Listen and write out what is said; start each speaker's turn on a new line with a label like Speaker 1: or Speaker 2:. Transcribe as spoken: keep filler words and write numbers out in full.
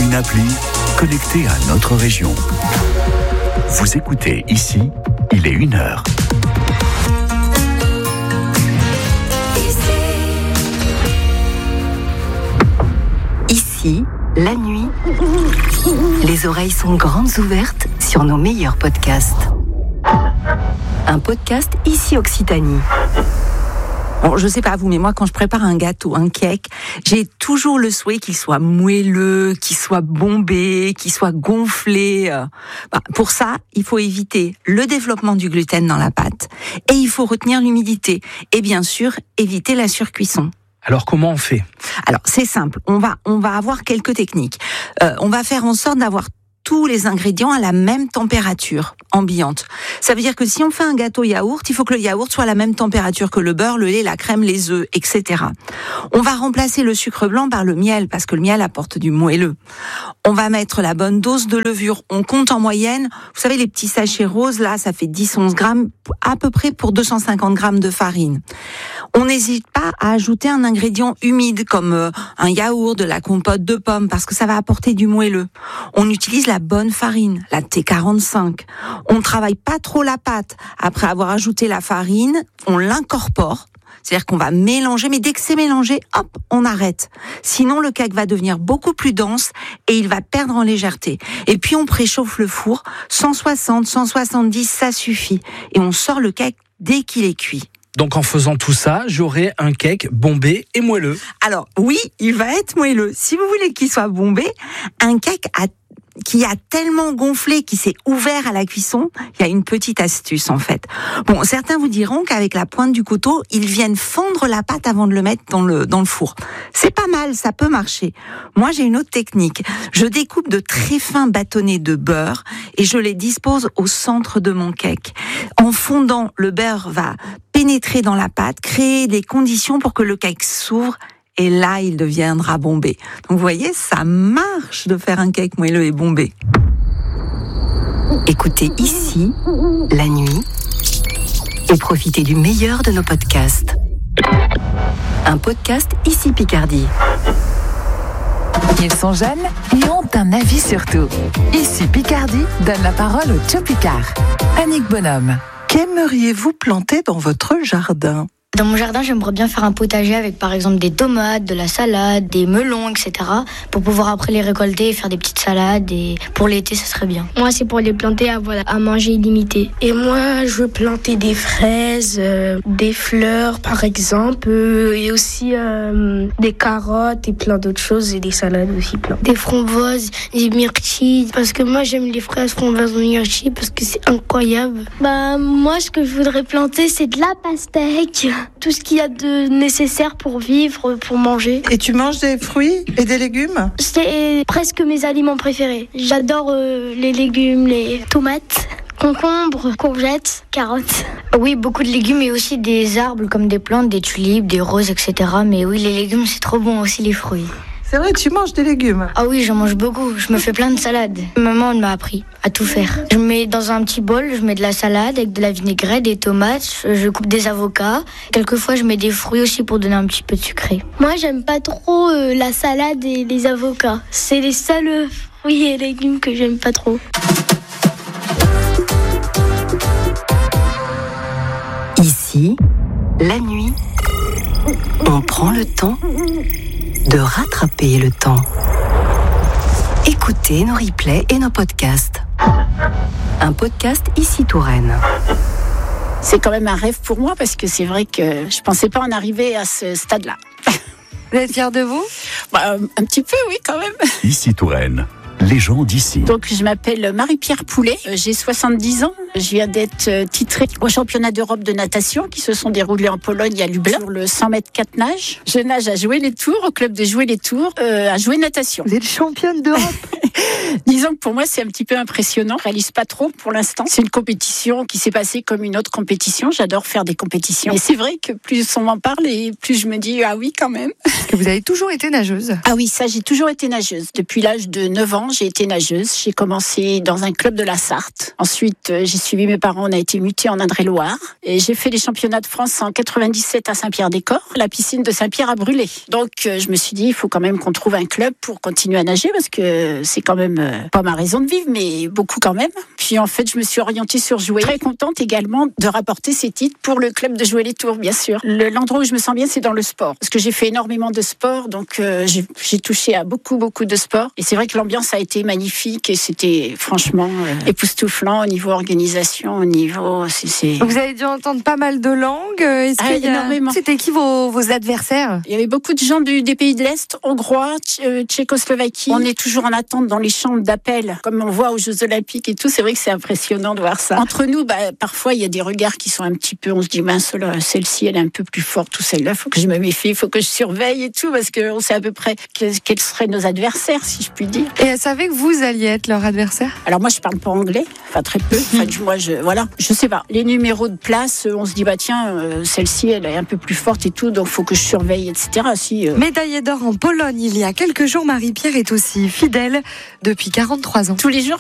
Speaker 1: Une appli connectée à notre région. Vous écoutez ici, il est une heure.
Speaker 2: Ici, la nuit, les oreilles sont grandes ouvertes sur nos meilleurs podcasts. Un podcast Ici Occitanie.
Speaker 3: Bon, je sais pas vous, mais moi, quand je prépare un gâteau, un cake, j'ai toujours le souhait qu'il soit moelleux, qu'il soit bombé, qu'il soit gonflé. Bah, pour ça, il faut éviter le développement du gluten dans la pâte et il faut retenir l'humidité et bien sûr éviter la surcuisson.
Speaker 4: Alors comment on fait ?
Speaker 3: Alors c'est simple, on va on va avoir quelques techniques. Euh, on va faire en sorte d'avoir tous les ingrédients à la même température ambiante. Ça veut dire que si on fait un gâteau yaourt, il faut que le yaourt soit à la même température que le beurre, le lait, la crème, les œufs, et cetera. On va remplacer le sucre blanc par le miel, parce que le miel apporte du moelleux. On va mettre la bonne dose de levure. On compte en moyenne, vous savez, les petits sachets roses, là, ça fait dix à onze grammes, à peu près pour deux cent cinquante grammes de farine. On n'hésite pas à ajouter un ingrédient humide, comme un yaourt, de la compote de pommes, parce que ça va apporter du moelleux. On utilise la bonne farine, la T quarante-cinq. On ne travaille pas trop la pâte. Après avoir ajouté la farine, on l'incorpore. C'est-à-dire qu'on va mélanger, mais dès que c'est mélangé, hop, on arrête. Sinon, le cake va devenir beaucoup plus dense et il va perdre en légèreté. Et puis, on préchauffe le four. cent soixante, cent soixante-dix, ça suffit. Et on sort le cake dès qu'il est cuit.
Speaker 4: Donc en faisant tout ça, j'aurai un cake bombé et moelleux.
Speaker 3: Alors oui, il va être moelleux. Si vous voulez qu'il soit bombé, un cake à qui a tellement gonflé, qui s'est ouvert à la cuisson, il y a une petite astuce en fait. Bon, certains vous diront qu'avec la pointe du couteau, ils viennent fendre la pâte avant de le mettre dans le dans le four. C'est pas mal, ça peut marcher. Moi, j'ai une autre technique. Je découpe de très fins bâtonnets de beurre et je les dispose au centre de mon cake. En fondant, le beurre va pénétrer dans la pâte, créer des conditions pour que le cake s'ouvre. Et là, il deviendra bombé. Donc, vous voyez, ça marche de faire un cake moelleux et bombé.
Speaker 2: Écoutez ici, la nuit, et profitez du meilleur de nos podcasts. Un podcast Ici Picardie.
Speaker 5: Ils sont jeunes et ont un avis sur tout. Ici Picardie donne la parole au Joe Picard. Annick Bonhomme.
Speaker 6: Qu'aimeriez-vous planter dans votre jardin ?
Speaker 7: Dans mon jardin, j'aimerais bien faire un potager avec par exemple des tomates, de la salade, des melons, et cetera. Pour pouvoir après les récolter et faire des petites salades. Et pour l'été, ça serait bien.
Speaker 8: Moi, c'est pour les planter à, voilà, à manger illimité. Et moi, je veux planter des fraises, euh, des fleurs par exemple, euh, et aussi euh, des carottes et plein d'autres choses, et des salades aussi plein. Des framboises, des myrtilles, parce que moi j'aime les fraises, framboises et myrtilles parce que c'est incroyable.
Speaker 9: Bah moi, ce que je voudrais planter, c'est de la pastèque. Tout ce qu'il y a de nécessaire pour vivre, pour manger.
Speaker 6: Et tu manges des fruits et des légumes ?
Speaker 9: C'est presque mes aliments préférés. J'adore euh, les légumes, les tomates, concombres, courgettes, carottes.
Speaker 7: Oui, beaucoup de légumes et aussi des arbres comme des plantes, des tulipes, des roses, et cetera. Mais oui, les légumes, c'est trop bon aussi, les fruits.
Speaker 6: C'est vrai, tu manges des légumes ?
Speaker 7: Ah oui, j'en mange beaucoup. Je me fais plein de salades. Maman, elle m'a appris à tout faire. Je mets dans un petit bol, je mets de la salade avec de la vinaigrette, des tomates, je coupe des avocats. Quelquefois, je mets des fruits aussi pour donner un petit peu de sucré.
Speaker 9: Moi, j'aime pas trop euh, la salade et les avocats. C'est les seuls fruits et légumes que j'aime pas trop.
Speaker 2: Ici, la nuit, on prend le temps de rattraper le temps. Écoutez nos replays et nos podcasts. Un podcast Ici Touraine.
Speaker 10: C'est quand même un rêve pour moi parce que c'est vrai que je pensais pas en arriver à ce stade-là.
Speaker 11: Vous êtes fière de vous ?
Speaker 10: Bah, un petit peu, oui, quand même.
Speaker 1: Ici Touraine. Les gens d'ici.
Speaker 10: Donc, je m'appelle Marie-Pierre Poulet, j'ai soixante-dix ans. Je viens d'être titrée au championnat d'Europe de natation qui se sont déroulés en Pologne à Lublin sur le cent mètres quatre nages. Je nage à Jouer les Tours, au club de Jouer les Tours, euh, à Jouer natation.
Speaker 6: Vous êtes championne d'Europe.
Speaker 10: Disons que pour moi, c'est un petit peu impressionnant. Je réalise pas trop pour l'instant. C'est une compétition qui s'est passée comme une autre compétition. J'adore faire des compétitions. Et c'est vrai que plus on m'en parle et plus je me dis, ah oui, quand même.
Speaker 11: Parce que vous avez toujours été nageuse.
Speaker 10: Ah oui, ça, j'ai toujours été nageuse. Depuis l'âge de neuf ans, j'ai été nageuse. J'ai commencé dans un club de la Sarthe. Ensuite, j'ai suivi mes parents, on a été mutés en Indre-et-Loire. Et j'ai fait les championnats de France en quatre-vingt-dix-sept à Saint-Pierre-des-Corps. La piscine de Saint-Pierre a brûlé. Donc, je me suis dit, il faut quand même qu'on trouve un club pour continuer à nager parce que c'est quand même euh, pas ma raison de vivre, mais beaucoup quand même. Puis en fait, je me suis orientée sur jouer. Très contente également de rapporter ces titres pour le club de Jouer les Tours, bien sûr. Le, l'endroit où je me sens bien, c'est dans le sport. Parce que j'ai fait énormément de sport, donc euh, j'ai, j'ai touché à beaucoup, beaucoup de sports. Et c'est vrai que l'ambiance a été magnifique et c'était franchement euh, époustouflant au niveau organisation, au niveau... C'est, c'est...
Speaker 11: Vous avez dû entendre pas mal de langues. Est-ce
Speaker 10: ah,
Speaker 11: qu'il y a...
Speaker 10: énormément.
Speaker 11: C'était qui vos, vos adversaires?
Speaker 10: Il y avait beaucoup de gens du, des pays de l'Est, hongrois, tch- Tchécoslovaquie. On est toujours en attente dans les chambres d'appel, comme on voit aux Jeux Olympiques et tout. C'est vrai que c'est impressionnant de voir ça. Entre nous, bah, parfois, il y a des regards qui sont un petit peu... On se dit, mince, là, celle-ci, elle est un peu plus forte, tout celle-là, il faut que je me méfie, il faut que je surveille et tout, parce qu'on sait à peu près quels seraient nos adversaires, si je puis dire.
Speaker 11: Et elle savait que vous alliez être leur adversaire?
Speaker 10: Alors moi, je parle pas anglais, enfin très peu. Enfin, moi, je, voilà, je sais pas. Les numéros de place, on se dit, bah tiens, euh, celle-ci, elle est un peu plus forte et tout, donc il faut que je surveille, et cetera. Si, euh...
Speaker 11: Médaillée d'or en Pologne il y a quelques jours, Marie-Pierre est aussi fidèle depuis quarante-trois ans.
Speaker 10: Tous les jours,